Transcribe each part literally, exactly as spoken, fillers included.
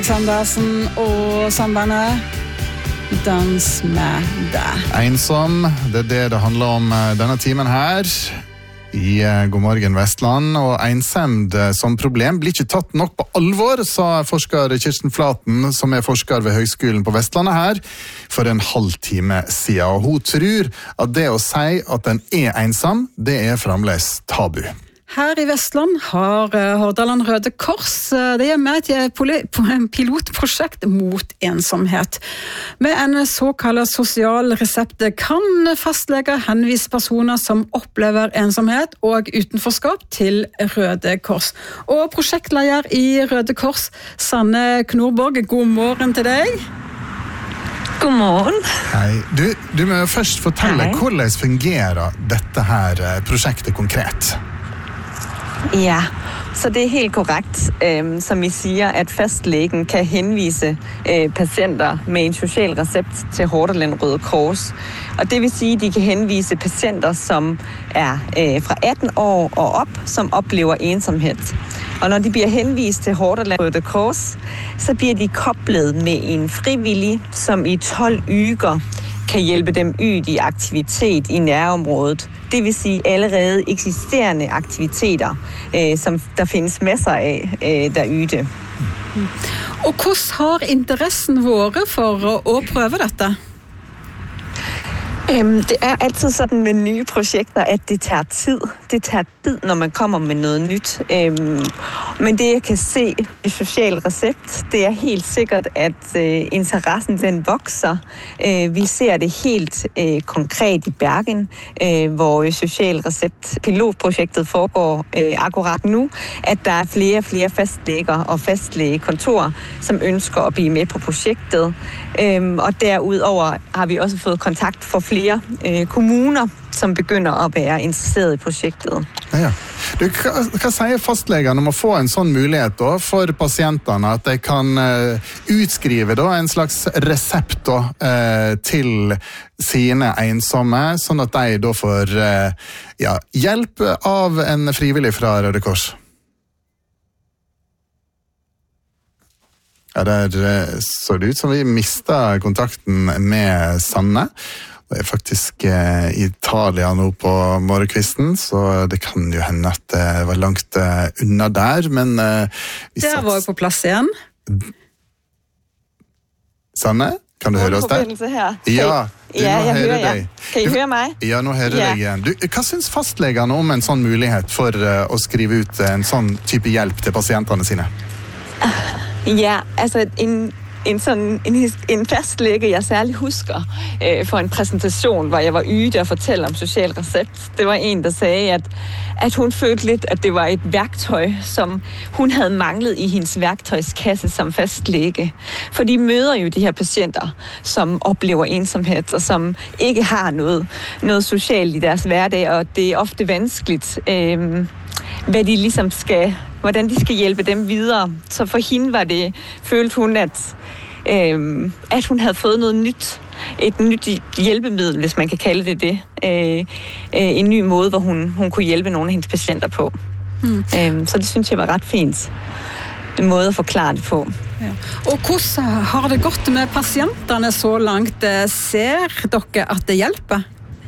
Sandersen og Sandane, dans med deg. Ensom, det er det det handler om denne timen her i God morgen Vestland, og ensemd som problem blir ikke tatt nok på alvor, sa forsker Kirsten Flaten, som er forsker ved Høgskolen på Vestlandet her, for en halv time siden. Og hun tror at det å si at en er ensom, det er fremdeles tabu. Her i Vestland har Hordaland Røde Kors det er med et pilotprosjekt mot ensomhet. Med en såkalt sosial resept kan fastleger henvise personer som opplever ensomhet og utenforskap til Røde Kors. Og prosjektleder i Røde Kors, Sanne Knorborg, god morgen til deg. God morgen. Hei. Du, du må først fortelle Hei. Hvordan fungerer dette her prosjektet konkret? Ja, så det er helt korrekt, øh, som I siger, at fastlægen kan henvise øh, patienter med en social recept til Hordaland Røde Kors. Og det vil sige, at de kan henvise patienter, som er øh, fra atten år og op, som oplever ensomhed. Og når de bliver henvist til Hordaland Røde Kors, så bliver de koblet med en frivillig, som i tolv uger kan hjælpe dem ud i aktivitet i nærområdet. Det vil sige allerede eksisterende aktiviteter, øh, som der findes masser af øh, derude. Og hvordan har interessen vært for å prøve dette? Øhm, det er altid sådan med nye projekter, at det tager tid. Det tager tid, når man kommer med noget nyt. Øhm, men det, jeg kan se i social recept, det er helt sikkert, at øh, interessen den vokser. Øh, vi ser det helt øh, konkret i Bergen, øh, hvor social recept pilotprojektet foregår øh, akkurat nu, at der er flere og flere fastlæger og fastlægekontorer, som ønsker at blive med på projektet. Øhm, og derudover har vi også fået kontakt for flere øh, kommuner, som begynder at være interesseret i projektet. Ja, ja. Du, hva, hva sier fastlegene om å få en sånn mulighet da, for pasientene, at de kan uh, utskrive da, en slags resept da, uh, til sine ensomme, sånn at de da får uh, ja, hjelp av en frivillig fra Røde Kors? Ja, der uh, så det ut som vi mistet kontakten med Sanne. Det er faktisk eh, i Italia nå på morgenkvisten, så det kan jo hende at det var langt eh, unna der, men... Eh, vi Der var jeg på plass igjen. Sanne, kan du høre oss der? Her. Ja, du ja, må jeg høre hører deg. jer. Kan I høre meg? Ja, nå hører ja. jeg igjen. Du, hva synes fastlegene om en sånn mulighet for uh, å skrive ut en sånn type hjelp til pasienterne sine? Ja, altså en... En, sådan, en, en fastlæge, jeg særligt husker øh, for en præsentation, hvor jeg var ude og fortælle om social recept. Det var en, der sagde, at, at hun følte lidt, at det var et værktøj, som hun havde manglet i hendes værktøjskasse som fastlæge. For de møder jo de her patienter, som oplever ensomhed, og som ikke har noget, noget socialt i deres hverdag, og det er ofte vanskeligt, øh, hvad de ligesom skal... hvordan de skal hjælpe dem videre. Så for hende var det, følte hun, at, øh, at hun havde fået noget nyt. Et nyt hjælpemiddel, hvis man kan kalde det det. Øh, øh, en ny måde, hvor hun, hun kunne hjælpe nogle af hendes patienter på. Mm. Øh, så det synes jeg var ret fint. En måde at forklare det på. Ja. Og hvordan har det gått med patienterne så langt? Ser dere at det hjælper?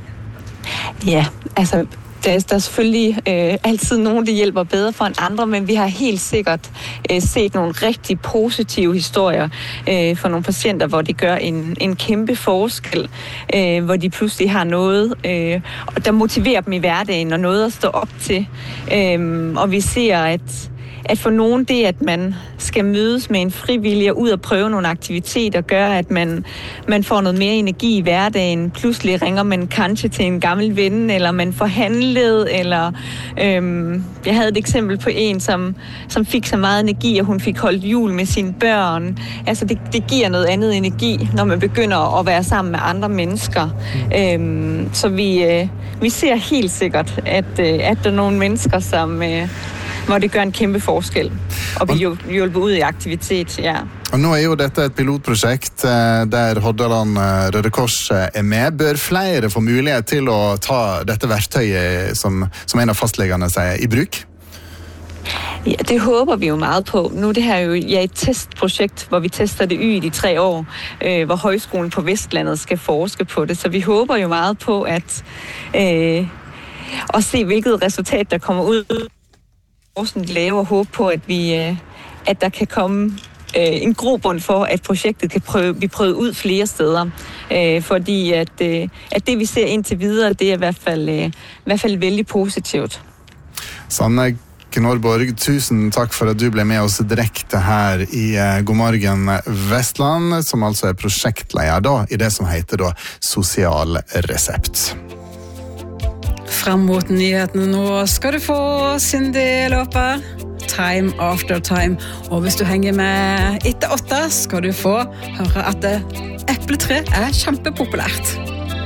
Ja, altså... Der er, der er selvfølgelig øh, altid nogen, der hjælper bedre for en andre, men vi har helt sikkert øh, set nogle rigtig positive historier øh, for nogle patienter, hvor de gør en, en kæmpe forskel, øh, hvor de pludselig har noget, øh, der motiverer dem i hverdagen og noget at stå op til. Øh, og vi ser, at at for nogen det, at man skal mødes med en frivillig og ud og prøve nogle aktiviteter, gør, at man, man får noget mere energi i hverdagen. Pludselig ringer man kanskje til en gammel ven, eller man får handlet, eller øhm, jeg havde et eksempel på en, som, som fik så meget energi, og hun fik holdt jul med sine børn. Altså det, det giver noget andet energi, når man begynder at være sammen med andre mennesker. Øhm, så vi, øh, vi ser helt sikkert, at, øh, at der er nogle mennesker, som... Øh, hvor det gør en kæmpe forskel, og vi hjælper ud i aktivitet, ja. Og nå er jo dette et pilotprojekt der Hordaland Røde Kors er med. Bør flere få mulighet til å ta dette verktøyet som, som en av fastlegene sier i bruk? Ja, det håber vi jo meget på. Nu er det her jo ja, et testprojekt, hvor vi tester det ud i tre år, øh, hvor Højskolen på Vestlandet skal forske på det. Så vi håber jo meget på at, øh, at se, hvilket resultat der kommer ud. Forskning lave og håbe på, at, vi, øh, at der kan komme øh, en grobund for, at projektet kan prøve, blive prøvet ud flere steder. Øh, fordi at, øh, at det, vi ser indtil videre, det er i hvert fald, øh, i hvert fald veldig positivt. Sanne Knorborg, tusen takk for at du ble med oss direkte her i God morgen Vestland, som altså er prosjektleder da, i det som heter da Sosial Resept. Frem mot nyhetene nå skal du få Cindy Lauper, Time After Time. Og hvis du henger med etter åtte, skal du få høre at epletre er kjempepopulært.